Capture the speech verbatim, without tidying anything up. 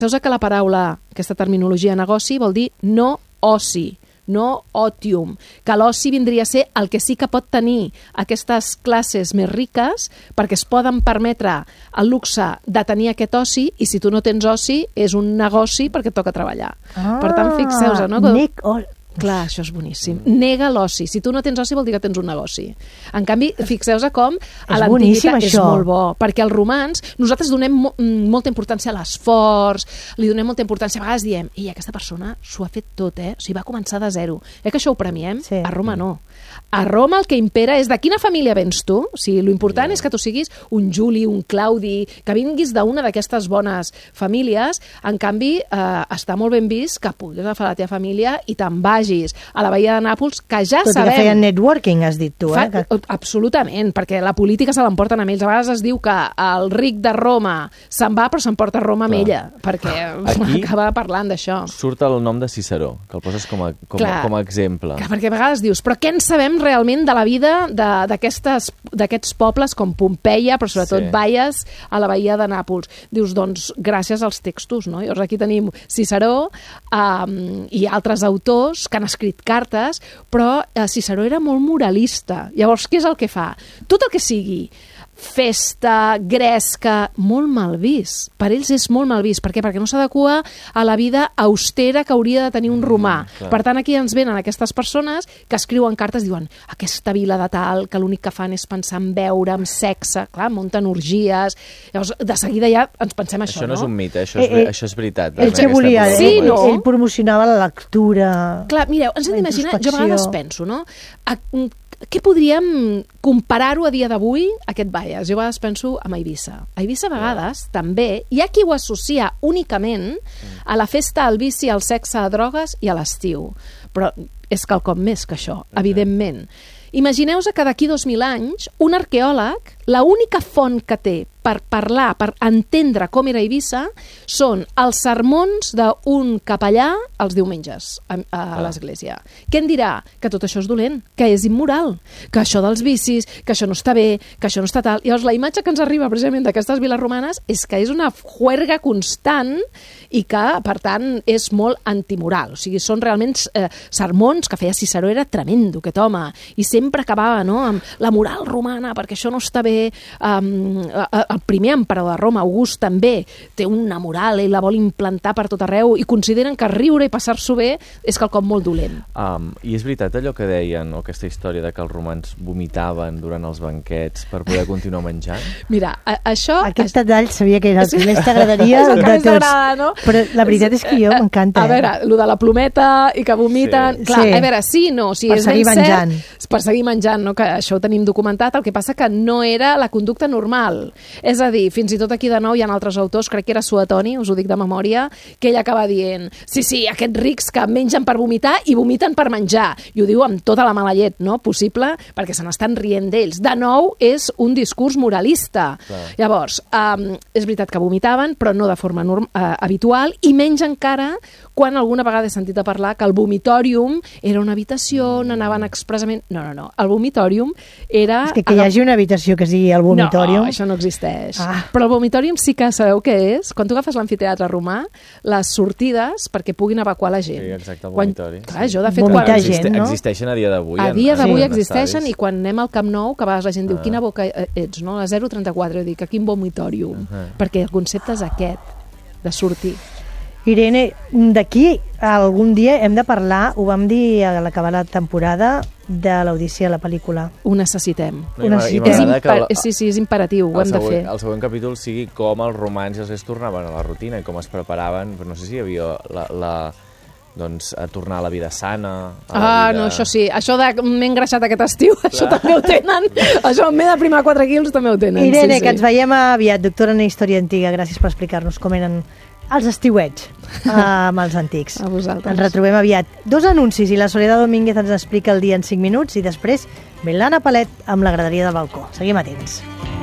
Saps que la paraula, aquesta terminologia negoci, vol dir no oci, no otium, que l'oci vindria a ser el que sí que pot tenir aquestes classes més riques perquè es poden permetre el luxe de tenir aquest oci, i si tu no tens oci és un negoci perquè et toca treballar. Ah, per tant, fixeu-vos, no? Nec o... Clar, això és boníssim. Nega l'oci. Si tu no tens oci vol dir que tens un negoci. En canvi, fixeu-vos com a l'antiguitat és molt bo, perquè els romans, nosaltres donem mo molta importància a l'esforç, li donem molta importància, a vegades diem, ei, aquesta persona s'ho ha fet tot, eh? O sigui, va començar de zero. Eh que això ho premiem? Sí. A Roma no. A Roma el que impera és de quina família vens tu. O sigui, l'important yeah. és que tu siguis un Juli, un Claudi, que vinguis d'una d'aquestes bones famílies. En canvi, eh, està molt ben vist que puguis agafar la teva família i te'n vagis a la Bahia de Nàpols, que ja Tot sabem... que feien networking, has dit tu, Fa, eh? Que... Absolutament, perquè la política se l'emporten amb ells. A vegades es diu que el ric de Roma se'n va, però s'emporta Roma amb ella, perquè aquí acaba parlant d'això. Surt el nom de Ciceró, que el poses com a, com, Clar, com a exemple. Clar, perquè a vegades dius, però què en sabem realment de la vida d'aquests pobles com Pompeia, però sobretot Sí. Baies a la Bahia de Nàpols? Dius, doncs, gràcies als textos, no? Llavors aquí tenim Ciceró um, i altres autors que han escrit cartes, però eh, Ciceró era molt moralista. Llavors, què és el que fa? Tot el que sigui festa, gresca, molt mal vist. Per ells és molt mal vist. Per què? Perquè no s'adequa a la vida austera que hauria de tenir un romà. Mm, per tant, aquí ens venen aquestes persones que escriuen cartes, diuen aquesta vila de tal, que l'únic que fan és pensar en beure, en sexe, clar, munten orgies. Llavors, de seguida ja ens pensem això, Això no no? és un mite, això és, Eh, eh, això és veritat. Ell què volia? Sí, ell, no? ell promocionava la lectura... Clar, mireu, ens hem La d'imaginar, jo a introspecció. vegades penso, no? A, què podríem comparar-ho a dia d'avui, aquest Baies? Jo a vegades penso amb Eivissa. A Eivissa a vegades, també, hi ha qui ho associa únicament a la festa, al vici, al sexe, a drogues i a l'estiu. Però és quelcom més que això, evidentment. Imagineu-vos que d'aquí dos mil anys, un arqueòleg, la única font que té per parlar, per entendre com era Eivissa, són els sermons d'un capellà els diumenges a, a, a l'església. Què en dirà? Que tot això és dolent, que és immoral, que això dels vicis, que això no està bé, que això no està tal. Llavors, la imatge que ens arriba precisament d'aquestes viles romanes és que és una juerga constant i que, per tant, és molt antimoral. O sigui, són realment eh, sermons que feia Ciceró, era tremendo, aquest home, i sempre acabava, no?, amb la moral romana, perquè això no està bé. Um, el primer emperador de Roma, August, també té una moral i la vol implantar per tot arreu i consideren que riure i passar-s'ho bé és quelcom molt dolent. Um, I és veritat allò que deien, o aquesta història de que els romans vomitaven durant els banquets per poder continuar menjant? Mira, a, això... Aquest detall sabia que era el que més t'agradaria de més tots. no? Però la veritat és que jo m'encanta. A veure, el de la plometa i que vomiten... Sí. Clar, Sí. a veure, sí, no, si Per és seguir ben menjant. cert, per seguir menjant, no? Que això ho tenim documentat, el que passa que no era la conducta normal. És a dir, fins i tot aquí de nou hi ha altres autors, crec que era Suetoni, us ho dic de memòria, que ell acaba dient, sí, sí, aquests rics que mengen per vomitar i vomiten per menjar. I ho diu amb tota la mala llet, no?, possible, perquè se n'estan rient d'ells. De nou, és un discurs moralista. Clar. Llavors, um, és veritat que vomitaven, però no de forma norm, uh, habitual, i menys encara quan alguna vegada he sentit a parlar que el vomitorium era una habitació, on anaven expressament... No, no, no. El vomitorium era... És que, que hi hagi una habitació que sigui el vomitorium... No, això no existeix. Ah. Però el vomitorium sí que sabeu què és? Quan tu agafes l'amfiteatre romà, les sortides perquè puguin evacuar la gent. Sí, exacte, el Quan- vomitori. Clar, Sí. jo de fet... Vomitar quan... gent, no? Existeixen a dia d'avui. A en- dia en d'avui alguns existeixen estadis. i quan anem al Camp Nou, que a vegades la gent diu Ah. quina boca ets, no? La zero trenta-quatre, jo dic, quin vomitorium. Ah. Perquè el concepte és aquest, de sortir. Irene, d'aquí a algun dia hem de parlar, ho vam dir a l'acabar la temporada, de l'Odissea, la pel·lícula. Ho necessitem. No, i Una m'agrada- i cita. És m'agrada que imper... el- Sí, sí, és imperatiu, ho el hem de següent, fer. el següent capítol sigui com els romans i els grecs tornaven a la rutina i com es preparaven, però no sé si hi havia la, la, doncs, a tornar a la vida sana... A la Ah, vida... no, això sí. Això de m'he engreixat aquest estiu, això també ho tenen. Això m'he de primar quatre quilos, també ho tenen. Irene, sí, sí. que ens veiem aviat, doctora en Història Antiga. Gràcies per explicar-nos com eren els estiuets eh, amb els antics. A vosaltres. Ens retrobem aviat. Dos anuncis i la Soledad Domínguez ens explica el dia en cinc minuts i després ve l'Anna Palet amb la graderia del balcó. Seguim atents.